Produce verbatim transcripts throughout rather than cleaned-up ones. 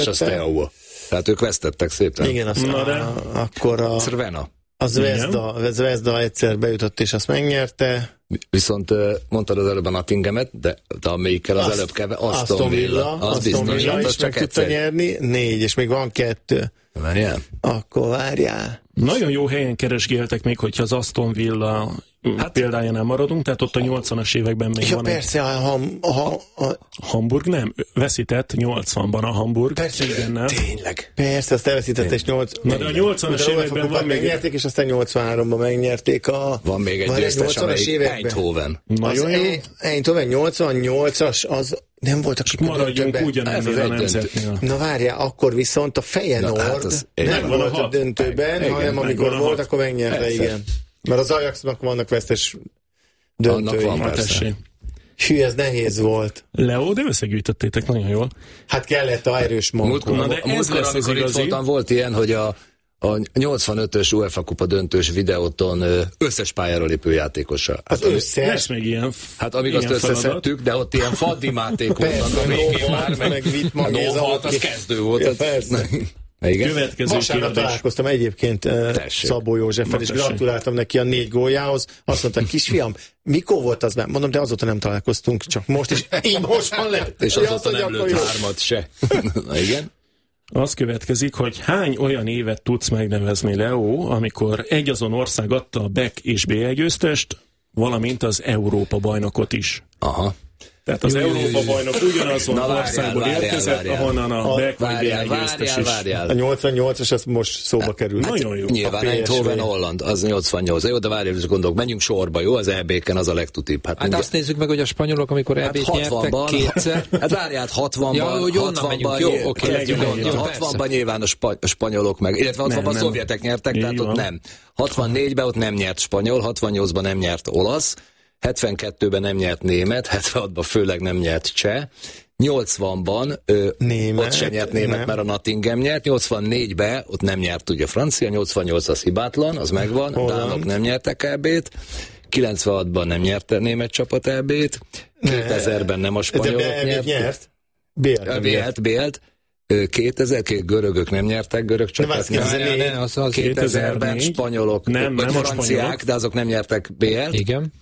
Steaua. Tehát ők vesztettek szépen. Igen, azt Na de... a, akkor a... Crvena. A Zvezda, Zvezda egyszer bejutott, és azt megnyerte. Viszont mondtad az előbb a Nottinghamet, de, de amelyikkel az azt, előbb keve, Aston, Aston Villa. Villa az Aston biztos, Villa is meg tudta nyerni. Négy, és még van kettő. Várjál. Akkor várjál. Nagyon jó helyen keresgéltek még, hogyha az Aston Villa hát, példájánál maradunk, tehát ott a nyolcvanas években még ja, van persze, egy... a, a, a, a... Hamburg nem, veszített nyolcvanban a Hamburg. Persze, igen, tényleg. Persze, azt elveszített, és nyolc... Na, de a nyolcvanas években van még... Megnyerték, és aztán nyolcvanháromban megnyerték a... Van még egy győztes, amelyik Eindhoven. Nagyon jó. Eindhoven nyolcvannyolcas, az nem volt, akik maradjunk ugyanennél a nemzetnél. Na várjál, akkor viszont a Feyenoord na, hát nem volt a döntőben, igen, hanem amikor volt, akkor megnyerte, igen. Mert az Ajaxnak vannak vesztes döntői. Van, hű, ez nehéz volt. Leo, de összegyűjtöttétek nagyon jól. Hát kellett a erős mankó. Na, de ez lesz az igazi. Voltam, volt ilyen, hogy a a nyolcvanötös UEFA kupa döntős videóton összes pályára lépő játékosa. Hát az összes? Lesz még ilyen. Hát amíg azt összeszedtük, de ott ilyen faddimáték voltak a végén már, meg Nóvat, az kezdő volt. Ja, persze. Következő vasárnap találkoztam egyébként tessék. Szabó Józseffel, és gratuláltam neki a négy góljához. Azt mondta, kisfiam, mikor volt az már? Mondom, de azóta nem találkoztunk, csak most, és így most van lett. És azóta azt nem lőtt hármat se. Na igen. Az következik, hogy hány olyan évet tudsz megnevezni, Leo, amikor egy azon ország adta a bé e ká és bé el győztest, valamint az Európa bajnokot is. Aha. Tehát az Európa bajnok ugyanazon na, országból várjál, érkezett, várjál, ahonnan a bé e ká vagy bé el győztes is. Várjál. A nyolcvannyolcas, ez most szóba kerül. Hát, nagyon jó. Nyilván Eindhoven Holland, az nyolcvannyolc. Jó, de várjál, hogy gondolok, menjünk sorba, jó? Az é bé-ken az a legtutibb. Hát, hát ugye... azt nézzük meg, hogy a spanyolok, amikor é bét hát nyertek kétszer. Hát várjál, hatvanban, ja, hogy hatvanban, jó, oké. hatvanban nyilván a spanyolok meg, illetve hatvanban a szovjetek nyertek, tehát ott nem. hatvannégyben ott nem nyert spanyol, hatvannyolcban nem nyert olasz, hetvenkettőben nem nyert német, hetvenhatban főleg nem nyert cseh, nyolcvanban ö, német, ott sem nyert német, nem. Mert a Nottingham nyert, nyolcvannégyben ott nem nyert ugye francia, nyolcvannyolc az hibátlan, az megvan, a dánok nem nyertek é bét, kilencvenhatban nem nyerte német csapat é bét, kétezerben nem a spanyolok nyert. nyert. Bélt, Bélt. kétezer, két görögök nem nyertek, görög csapat nyert. kétezerben spanyolok, nem, vagy nem franciák, spanyolok. De azok nem nyertek bé el. Igen.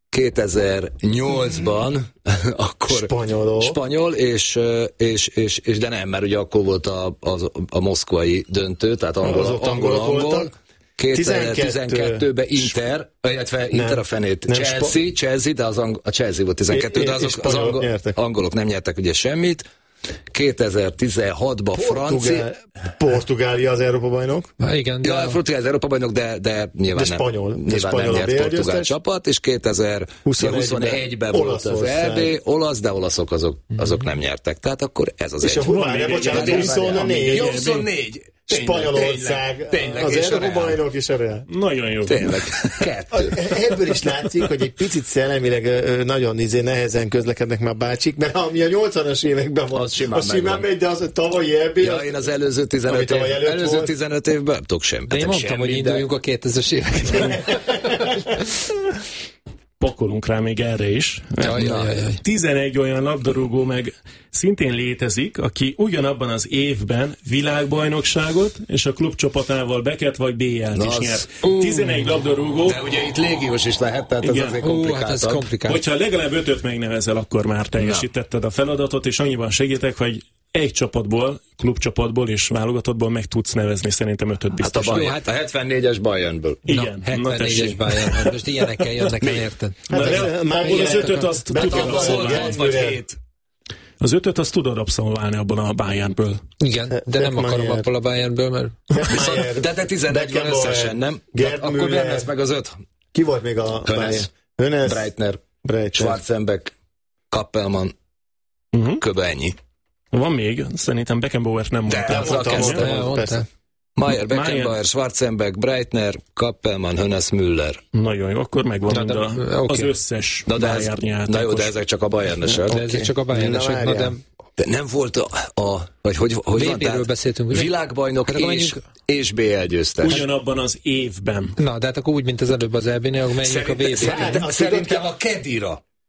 kétezer-nyolcban akkor spanyolok. spanyol, és, és, és, és de nem, mert ugye akkor volt a, a, a moszkvai döntő, tehát angol, angol, angol. kétezer-tizenkettőben Inter, illetve Inter a fenét, nem, Chelsea, spo- Chelsea, de az ang- a Chelsea volt tizenkettő, de azok, az angol, angolok nem nyertek ugye semmit. kétezer-tizenhatban Francia... Portugália az Európa-bajnok? Ha, igen, de... Ja, Portugália az Európa-bajnok, de, de nyilván de spanyol, nem, nyilván spanyol nem nyert portugál csapat, és kétezer-huszonegyben volt az é bé, olasz, de olaszok azok, azok nem nyertek. Tehát akkor ez az és egy. És a várjál, bocsánat, huszonnégy. huszonnégy. Spanyolország, tényleg, az Európa-bajnok is a Real. Nagyon jó. Tényleg. Kettő. Ebből is látszik, hogy egy picit szellemileg nagyon izé nehezen közlekednek már bácsik, mert ami a nyolcvanas években van, az simán, az simán megy, de az a tavalyi é bé... Ja, az, én az előző tizenöt, év, előző tizenöt évben nem tudok semmit. De én mondtam, semmi, hogy induljunk de... a kétezres években. Pakolunk rá még erre is. Jaj, jaj, jaj. tizenegy olyan labdarúgó meg szintén létezik, aki ugyanabban az évben világbajnokságot és a klubcsapatával Beket vagy bé el-t is nyert. Uh, tizenegy labdarúgó. De ugye itt légiós is lehet, tehát igen. Ez azért komplikáltabb. Uh, hát ez komplikált. Hogyha legalább ötöt megnevezel, akkor már teljesítetted a feladatot, és annyiban segítek, hogy egy csapatból, klubcsapatból és válogatottból meg tudsz nevezni szerintem ötöt biztos. Hát a, Bayern, hát a hetvennégyes Bayernből. Igen. Na, hetvennégyes Bayern. Most ilyenekkel jönnek el, érted? Már az ötöt azt tudod abszolválni. Az ötöt azt tudod abszolválni abban a Bayernből. Igen, de nem akarom abból a Bayernből, mert... Viszont, de te tizenegy van összesen, nem? Akkor nem lesz meg az öt. Ki volt még a Bayern? Hönes, Breitner, Schwarzenbeck, Kappelmann, kb. Ennyi. Van még, szerintem Beckenbauer nem mondta. De azzal kezdtem. Mayer, Beckenbauer, Schwarzenbeck, Breitner, Kappelmann, Hönes, Müller. Nagyon jó, akkor megvan mind a, okay. az összes Bayern játékos. Na jó, de ezek csak a Bayernesek. De ezek csak a Bayernesek. Na, de... de nem volt a, a vagy hogy, hogy van, tehát beszéltünk, ugye? Világbajnok hát és, és bé el győztes. Ugyanabban az évben. Na, de hát akkor úgy, mint az előbb az é bé-nél, menjünk a vé bé-re. Szerintem, szerintem a Kedira.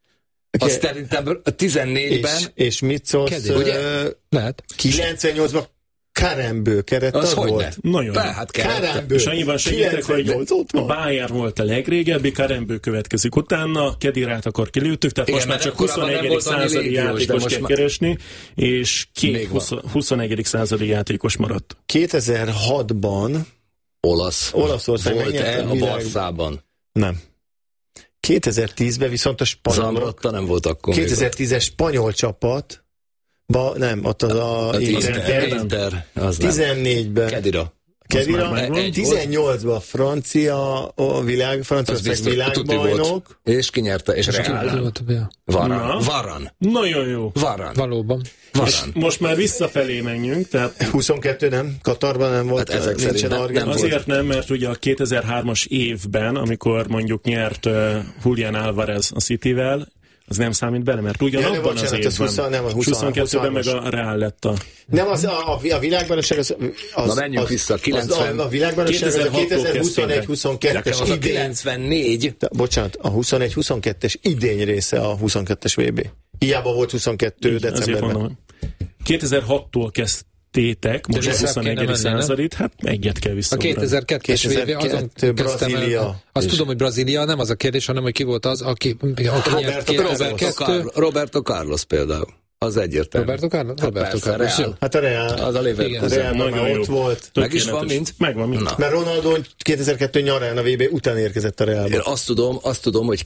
Azt szerintem tizennégyben... És, és mit szólsz? Kedély, ugye? Lehet. kilencvennyolcban Karembő keret az, az volt? Nagyon. Hát Karembő. És annyiban segítek, hogy a Bayern volt a legrégebbi, Karembő következik utána, Kedirát akkor kilőttük, tehát igen, most már csak huszonegyedik századi játékos kell már... keresni, és két huszonegyedik századi játékos maradt. kétezer-hatban olasz Olaszország volt-e a Barszában? Nem. kétezer-tízben viszont a spanyolok... Zambrotta nem volt akkor. kétezer-tízes spanyol csapat, ba, nem, ott az a... a Inter, Inter, az tizennégyben. Kedira. Kedira, tizennyolcban a francia, a világ, Franciaország világbajnok. És kinyerte, és Real. Varan. Varan. Nagyon jó. Varan. Valóban. Varan. Most már visszafelé menjünk, tehát... huszonkettő nem? Katarban nem volt? Hát ezek szerint nem, nem Azért nem, mert ugye a kétezer-hármas évben, amikor mondjuk nyert uh, Julián Álvarez a Cityvel, az nem számít bele, mert ugyanabban ja, az évben. húsz, nem, a huszonkettőben meg a Real lett a... Nem, az a, a, a világbajnokság az... az Na menjünk az, vissza, kilencven... Az, a, a világbajnokság az a kétezer-huszonegy huszonkettes idény... kilencvennégy... De, bocsánat, a huszonegy huszonkettes idény része a huszonkettes vé bé. Hiába volt huszonkettő így, decemberben. kétezer-hattól kezd tétek, most a huszonegyedik századit, hát egyet kell visszaugrani. A kétezer-kettes vé bé, azon Brazília. Azt tudom, hogy Brazília, nem az a kérdés, hanem hogy ki volt az, aki, aki nyert kétezer-kettő. Roberto Carlos például. Az egyértelmű. Roberto Carlos? Roberto persze, Carlos. Real. Hát a Real. Az a Leverkusen. ott volt. Meg is van mind? Megvan mind. Mert Ronaldo kétezer-kettő nyarán a vé bé után érkezett a Realba. Én azt tudom, azt tudom, hogy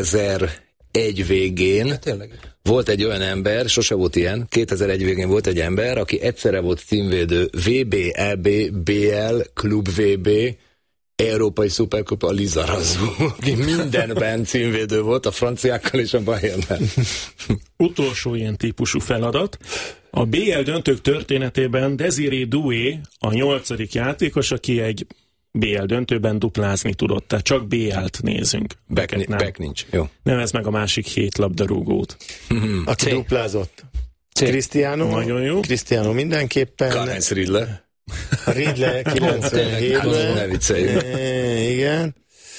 kétezer-egy végén hát volt egy olyan ember, sose volt ilyen, kétezer-egy végén volt egy ember, aki egyszerre volt címvédő vé bé, é bé, bé el, Klub vé bé, Európai Szuperkupa, a Lizarazu, aki mindenben címvédő volt, a franciákkal és a Bayernben. Utolsó ilyen típusú feladat. A bé el döntők történetében Désiré Doué a nyolcadik játékos, aki egy bé el döntőben duplázni tudott, tehát csak bé el-t nézünk. Back, back nincs, jó. Nevez meg a másik hét labdarúgót. Aki duplázott. Cristiano. Nagyon jó. Cristiano mindenképpen. Karl-Heinz Riedle. A Riedle kilencvenhétben. Ne vicceljünk. Igen.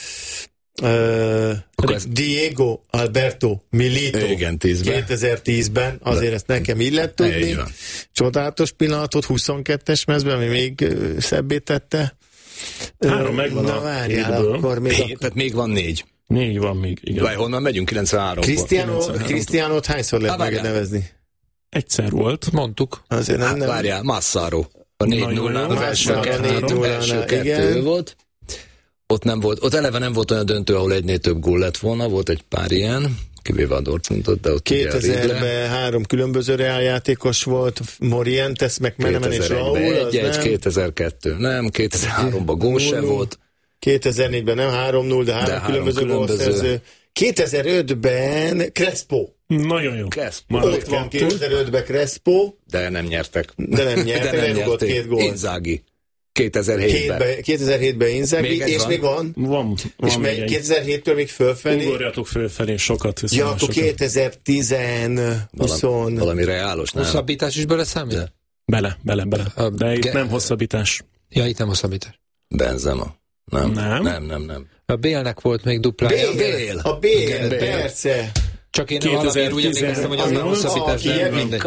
Uh, Diego Alberto Milito. Igen, tízben. kétezer-tízben, azért ezt nekem illet tudni. Csodálatos pillanatot, huszonkettes mezben, ami még uh, szebbé tette. Három megvan. Na várjál, akkor még... Hét, tehát még van négy. Négy van még, igen. Vaj, honnan megyünk? kilencvenhárom. Cristianót hányszor lehet megnevezni? Egyszer volt. Mondtuk. Azért nem, nem. Várjál, Massaro. A négy nullán az első kettő, kettő volt. Ott nem volt, ott eleve nem volt olyan döntő, ahol egynél több gól lett volna, volt egy pár ilyen, kivéve a Dortmundot, de ott kétezerben három különböző Real játékos volt, Morientes, meg Menemen és Raúl. egy-egy, kétezer-kettő, nem, kétezer-háromban gól se volt. kétezer-négyben nem három null, de három, de három különböző, különböző gólszerző. kétezer-ötben Crespo. Nagyon jó. Crespo. Ott van kétezer-ötben Crespo. De nem nyertek. De nem nyertek, de nem nyerték. Két gól. Inzaghi. kétezer-hétben. kétezer-hétben Inzaghi, még és van? még van? Van. van és még kétezer-héttől még fölfelé? Ugorjatok fölfelé, sokat. Ja, akkor kétezer-tíz, húsz... Valami, valami reálos, nem? Hosszabbítás is bele számít? De. Bele, bele, bele. A de itt ge- nem hosszabbítás. Ja, itt nem hosszabbítás. Benzema. Nem, nem, nem, nem. nem. A Bélnek volt még duplája. Bél, a Bél, persze. Csak én valamiért úgy emlékeztem, hogy az nem hosszabbítás, de mindegy.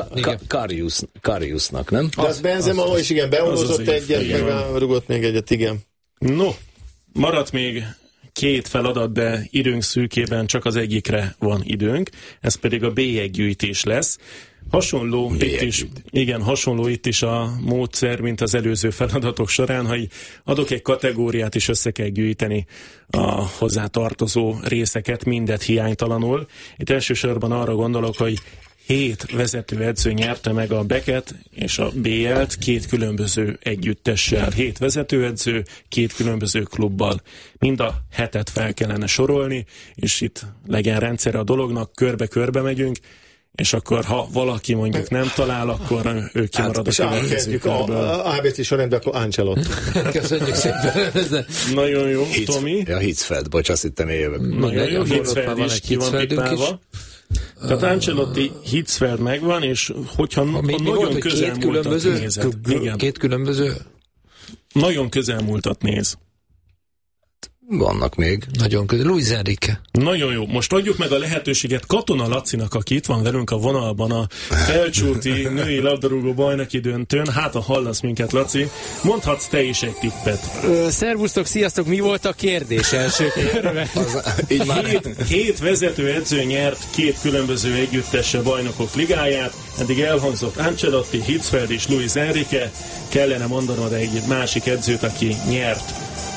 Kariusnak, nem? De az Benzema, és igen, beoldozott egyet, meg rugott még egyet, igen. No, maradt még két feladat, de időnk szűkében csak az egyikre van időnk, ez pedig a bélyeggyűjtés lesz. Hasonló itt is, igen, hasonló itt is a módszer, mint az előző feladatok során, ha adok egy kategóriát, és össze kell gyűjteni a hozzá tartozó részeket, mindet hiánytalanul. Itt elsősorban arra gondolok, hogy hét vezetőedző nyerte meg a Beket és a bé el-t két különböző együttessel. Hét vezetőedző, két különböző klubbal. Mind a hetet fel kellene sorolni, és itt legyen rendszere a dolognak, körbe-körbe megyünk, és akkor, ha valaki mondjuk nem talál, akkor ő kimarad hát, a következő körből. A á bé cé sorrendben, akkor Ancelotti. Köszönjük szépen. Nagyon jó, Hitz, Tomi. Ja, Hitzfeld, bocs, azt hittem én jövök. Nagyon jó, Hitzfeld is ki van pipálva. Tehát Ancelotti, Hitzfeld megvan, és hogyha ha nagyon közelmúltat nézed. Két különböző? Nagyon közelmúltat néz. vannak még. Nagyon közül. Luis Enrique. Nagyon jó. Most adjuk meg a lehetőséget Katona Lacinak, aki itt van velünk a vonalban a Felcsúti női labdarúgó bajnoki döntőn. Hát, ha hallasz minket, Laci, mondhatsz te is egy tippet. Ö, szervusztok, sziasztok, mi volt a kérdés első körben? Így már hét, hét vezető edző nyert két különböző együttese bajnokok ligáját. Eddig elhangzott Ancelotti, Hitzfeld és Luis Enrique. Kellene mondanod egy másik edzőt, aki nyert.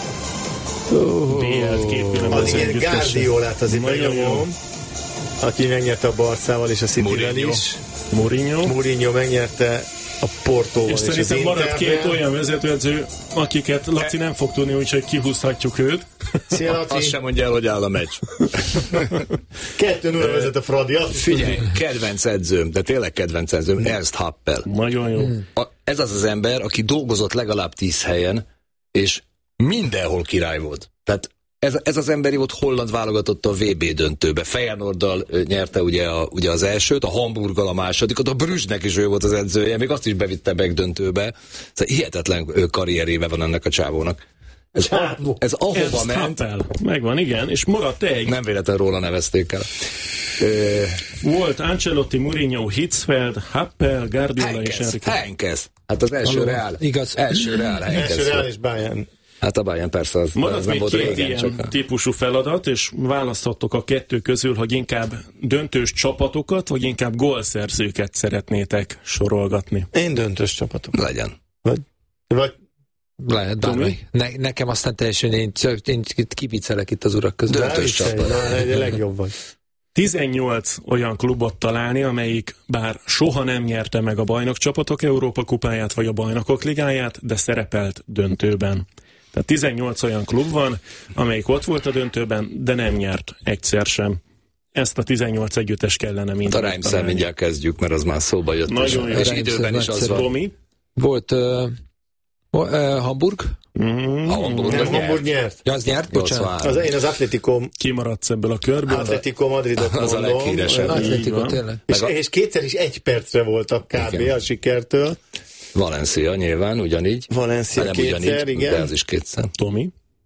Oh, bé el-t két különböző együttese. Guardiolát azért megnyomom, aki megnyerte a Barszával és a Cityvel is. Mourinho. Mourinho megnyerte a Portóval és, és az Interrel. És szerintem maradt két olyan vezetőedző, akiket Laci nem fog tudni, úgyhogy kihúzhatjuk őt. Szia, Laci. Azt sem mondja el, hogy áll a meccs. Kettő nulla vezet a Fradi. Figyelj, kedvenc edzőm, de tényleg kedvenc edzőm, Ernst Happel. Nagyon jó. A, ez az az ember, aki dolgozott legalább tíz helyen, és mindenhol király volt. Tehát ez, ez az ember volt holland válogatott a vé bé döntőbe. Feyenoorddal nyerte ugye, a, ugye az elsőt, a Hamburggal a másodikat, a Brüssznek is ő volt az edzője, még azt is bevitte meg döntőbe. Szóval hihetetlen karrierébe van ennek a csávónak. Ez, a, ez ahova ez ment. Happel. Megvan, igen, és maradt egy. Nem véletlenül róla nevezték el. Ö... Volt Ancelotti, Mourinho, Hitzfeld, Happel, Guardiola és Enrique. Henkes. Hát az első Real. Igaz. Első Real Henkes. Első Real és Bayern. Hát a Bayern persze az, Maradt az nem még volt két régen, ilyen csak a... típusú feladat, és választhattok a kettő közül, hogy inkább döntős csapatokat, vagy inkább gólszerzőket szeretnétek sorolgatni. Én döntős csapatok. Legyen. Vagy, vagy Lehet bármi. Ne, nekem aztán teljesen én, én kipicelek itt az urak között. Döntős csapat. A legjobb vagy. tizennyolc olyan klubot találni, amelyik bár soha nem nyerte meg a bajnokcsapatok Európa kupáját vagy a bajnokok ligáját, de szerepelt döntőben. Tehát tizennyolc olyan klub van, amelyik ott volt a döntőben, de nem nyert egyszer sem. Ezt a tizennyolc együttes kellene mind. A Reims-szel mindjárt kezdjük, mert az már szóba jött. Nagyon és, jó. és időben is az van. Tomi? Volt uh, uh, Hamburg? Mm, a Hamburg, nem, az Hamburg nyert. Ja, az nyert? Bocsánat. Az, én az Atletico, kimaradsz ebből a körből. Atletico Madridot az mondom. a leghíresebb. Atletico, tényleg. És, és kétszer is egy percre voltak kb. Igen. A sikertől. Valencia nyilván, ugyanígy. Valencia nem kétszer, ugyanígy, igen. De az is kétszer. Tomi?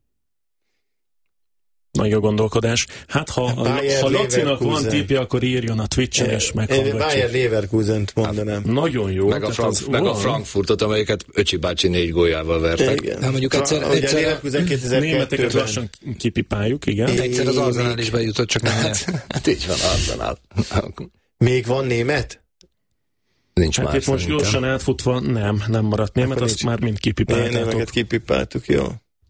Nagy a gondolkodás. Hát ha, Bayern ha Lacinak van Leverkusen. tippje, akkor írjon a Twitch-en, és Én meghallgatjuk. Bayern Leverkusent mondanám. Nagyon jó. Meg a, Frank, meg a Frankfurtot, amelyiket Öcsi bácsi négy góljával vertek. Igen. Hát mondjuk egyszer, Fra- ugye egyszer, Leverkusen Németeket kétezer-kettőben. lassan kipipáljuk, igen. É- egyszer az Arsenal is bejutott, csak nem nyert. Hát így van, Arsenal. Még van német? Nincs Hát már itt most szerintem. gyorsan átfutva, nem, nem maradt német, Akkor azt nincs. már mind Én kipipáltátok. némeket kipipáltuk, jó.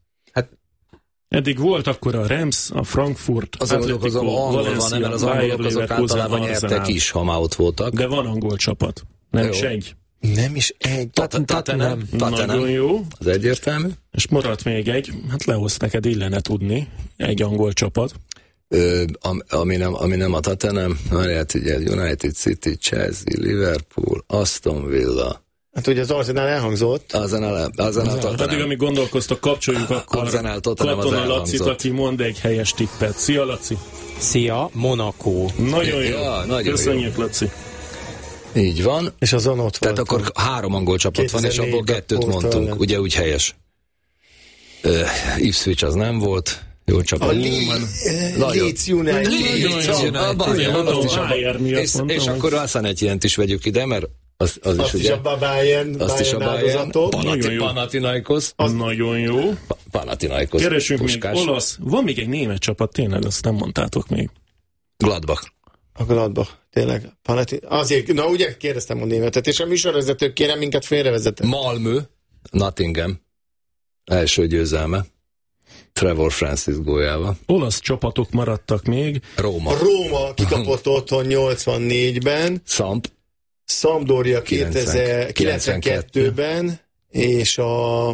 Eddig volt akkor a Reims, a Frankfurt, Az angolok azok angol van, mert az angolok azok általában nyertek is, ha már ott voltak. De van angol csapat. Nem Jó. is egy. Nem is egy. Tottenham. Nagyon Tottenham. jó. Az egyértelmű. És maradt még egy, hát lehoz neked illene tudni, egy angol csapat. Ö, am, ami, nem, ami nem a Tottenham, hát ugye United City, Chelsea, Liverpool, Aston Villa. Hát ugye az Arsenal elhangzott. Arsenal, Arsenal, Pedig Tottenham. amíg gondolkoztak, kapcsoljuk akkor Arsenal, Tottenham az Katona Lacit, elhangzott. aki mond egy helyes tippet. Szia, Laci! Szia, Monaco. Nagyon jó. Ja, nagyon Köszönjük, Laci. Így van. És azon ott Tehát voltam. akkor három angol csapat van, és abból kétezer-négyben kettőt Porto mondtunk. ellen. Ugye úgy helyes. Uh, Ipswich az nem volt. Jó A csapat. Le- Nagyon. Leeds United. Leeds United. a Bayern, Azért azt is mondom, a- Bayern miatt és, mondtam, és hogy- akkor aztán egy ilyent is vegyük ide, mert az, az Azt is is ugye. a Bayern, Azt is a Bayern Bayern. áldozatok. Nagyon Panati, jó. Panathinaikos. Nagyon jó. Pa- Panathinaikos. Keresünk még Puskás. olasz. Van még egy német csapat, tényleg, azt nem mondtátok még. Gladbach. A Gladbach, tényleg. Panati. Azért, na ugye kérdeztem a németet, és a műsorvezetők kérem minket félrevezetett. Malmö. Nottingham. Első győzelme. Trevor Francis góljával. Olasz csapatok maradtak még. Róma. A Róma kikapott otthon nyolcvannégyben, Szamp. Sampdoria kilencven- kétezer-kilencvenkettőben, és a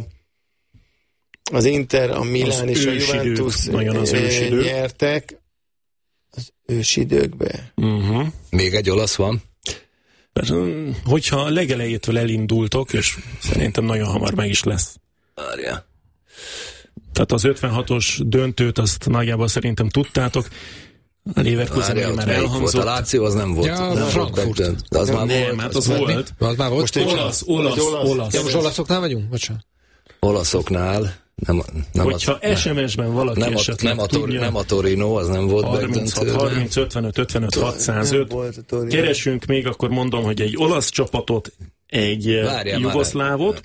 az Inter, a Milán Az és a ősidők, Juventus nagyon az eh, ősidők. nyertek az ősidőkbe. Uh-huh. Még egy olasz van. Hogyha a legelejétől elindultok, és szerintem nagyon hamar meg is lesz. Várjál. Tehát az ötvenhatos döntőt azt nagyjából szerintem tudtátok. A Leverkusen Várjál, már ott melyik volt? elhangzott. A Láció az nem volt. Ja, nem Frankfurt. volt, de az már Nem, volt. hát az az volt. Az már volt? Most egy Olasz, olasz, olasz. olasz. Ja, most olaszoknál vagyunk? Bocsánat. Olaszoknál. Nem, nem Hogyha a, es em es-ben valaki nem esetleg a, nem, a tor, nem a Torino, az nem volt harminchat, harminc, ötvenöt, ötvenöt, hatszázöt. Keresünk még, akkor mondom, hogy egy olasz csapatot, egy Várjál jugoszlávot,